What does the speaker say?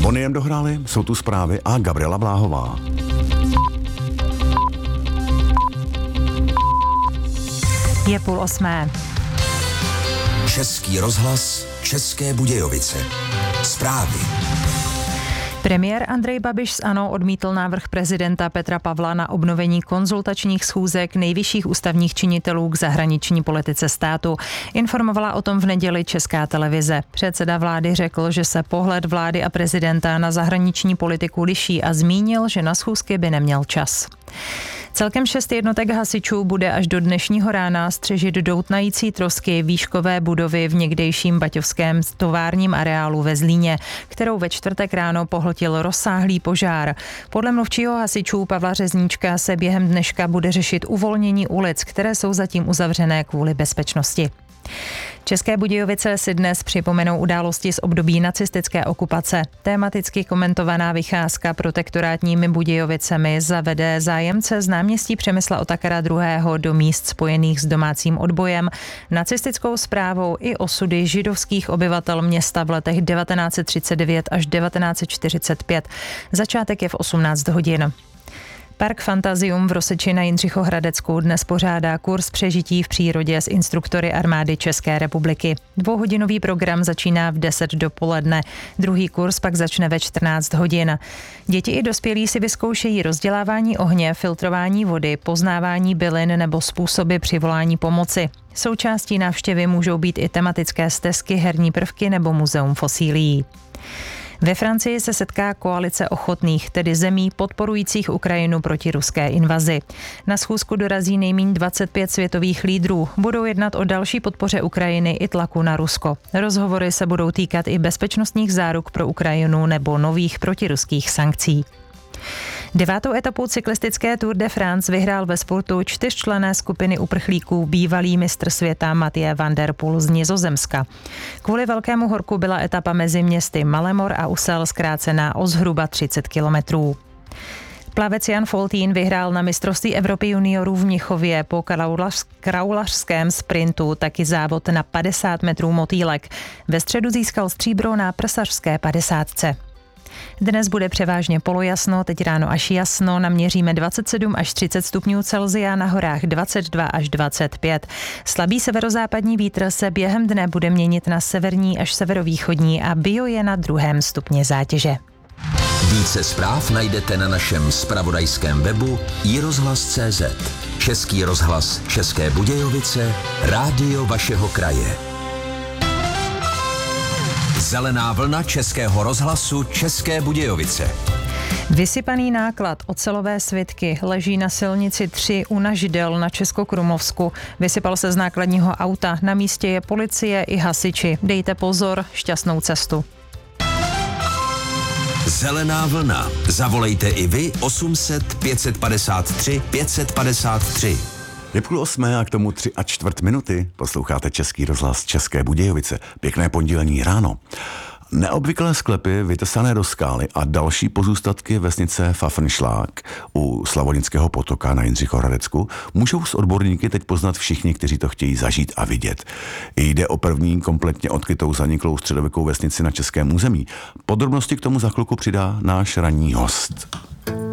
Boniem dohráli, jsou tu zprávy a Gabriela Bláhová. Je 7:30. Český rozhlas, České Budějovice. Zprávy. Premiér Andrej Babiš z ANO odmítl návrh prezidenta Petra Pavla na obnovení konzultačních schůzek nejvyšších ústavních činitelů k zahraniční politice státu. Informovala o tom v neděli Česká televize. Předseda vlády řekl, že se pohled vlády a prezidenta na zahraniční politiku liší a zmínil, že na schůzky by neměl čas. Celkem 6 jednotek hasičů bude až do dnešního rána střežit doutnající trosky výškové budovy v někdejším baťovském továrním areálu ve Zlíně, kterou ve čtvrtek ráno pohltil rozsáhlý požár. Podle mluvčího hasičů Pavla Řezníčka se během dneška bude řešit uvolnění ulic, které jsou zatím uzavřené kvůli bezpečnosti. České Budějovice si dnes připomenou události z období nacistické okupace. Tematicky komentovaná vycházka protektorátními Budějovicemi zavede zájemce z náměstí Přemysla Otakara II. Do míst spojených s domácím odbojem, nacistickou správou i osudy židovských obyvatel města v letech 1939 až 1945. Začátek je v 18 hodin. Park Fantazium v Roseči na Jindřichohradecku dnes pořádá kurz přežití v přírodě s instruktory armády České republiky. 2hodinový program začíná v 10 dopoledne, druhý kurz pak začne ve 14 hodin. Děti i dospělí si vyzkoušejí rozdělávání ohně, filtrování vody, poznávání bylin nebo způsoby přivolání pomoci. Součástí návštěvy můžou být i tematické stezky, herní prvky nebo muzeum fosílií. Ve Francii se setká koalice ochotných, tedy zemí podporujících Ukrajinu proti ruské invazi. Na schůzku dorazí nejméně 25 světových lídrů. Budou jednat o další podpoře Ukrajiny i tlaku na Rusko. Rozhovory se budou týkat i bezpečnostních záruk pro Ukrajinu nebo nových protiruských sankcí. 9. etapu cyklistické Tour de France vyhrál ve spurtu 4členné skupiny uprchlíků bývalý mistr světa Mathieu van der Poel z Nizozemska. Kvůli velkému horku byla etapa mezi městy Malemor a Ussel zkrácená o zhruba 30 kilometrů. Plavec Jan Foltín vyhrál na mistrovství Evropy juniorů v Mnichově po kraulařském sprintu taky závod na 50 metrů motýlek. Ve středu získal stříbro na prsařské 50. Dnes bude převážně polojasno, teď ráno až jasno, naměříme 27 až 30 stupňů Celsia, na horách 22 až 25. Slabý severozápadní vítr se během dne bude měnit na severní až severovýchodní a bio je na 2. stupni zátěže. Více zpráv najdete na našem zpravodajském webu iRozhlas.cz. Český rozhlas České Budějovice, rádio vašeho kraje. Zelená vlna Českého rozhlasu České Budějovice. Vysypaný náklad ocelové svitky leží na silnici 3 u Naždel na Českokrumlovsku. Vysypal se z nákladního auta. Na místě je policie i hasiči. Dejte pozor, šťastnou cestu. Zelená vlna. Zavolejte i vy 800 553 553. Je 7:30 a k tomu 3+4 posloucháte Český rozhlas České Budějovice. Pěkné pondělní ráno. Neobvyklé sklepy vytesané do skály a další pozůstatky vesnice Pfaffenschlag u Slavonického potoka na Jindřichohradecku můžou s odborníky teď poznat všichni, kteří to chtějí zažít a vidět. Jde o první kompletně odkrytou zaniklou středověkou vesnici na českém území. Podrobnosti k tomu za chvilku přidá náš ranní host.